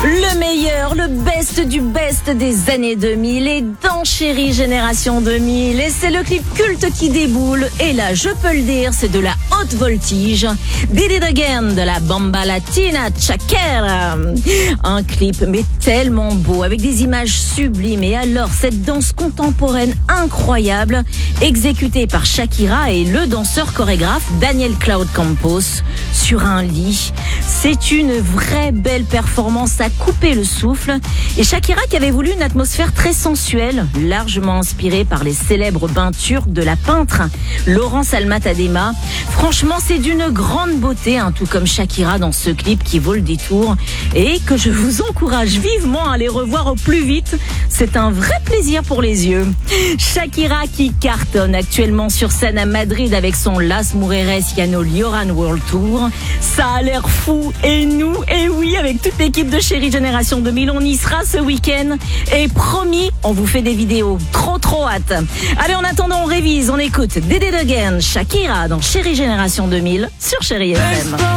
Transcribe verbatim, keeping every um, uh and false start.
Le meilleur, le best du best des années deux mille est dans Chérie Génération deux mille. Et c'est le clip culte qui déboule. Et là, je peux le dire, c'est de la haute voltige. Did It Again de la Bamba Latina Shakira. Un clip mais tellement beau, avec des images sublimes. Et alors, cette danse contemporaine incroyable, exécutée par Shakira et le danseur chorégraphe Daniel Cloud Campos sur un lit. C'est une vraie belle performance à couper le souffle. Et Shakira qui avait voulu une atmosphère très sensuelle, largement inspirée par les célèbres bains turcs de la peintre Laurence Almatadema. Franchement, c'est d'une grande beauté, hein, tout comme Shakira dans ce clip qui vaut le détour et que je vous encourage vivement à aller revoir au plus vite. C'est un vrai plaisir pour les yeux. Shakira qui cartonne actuellement sur scène à Madrid avec son Las Mujeres Llano Lloran World Tour. Ça a l'air fou et nous, et oui, avec toute l'équipe de Chérie Génération deux mille, on y sera ce week-end et promis, on vous fait des vidéos. Trop trop hâte. Allez, en attendant, on révise, on écoute Did It Again, Shakira dans Chérie Génération deux mille sur Chérie F M.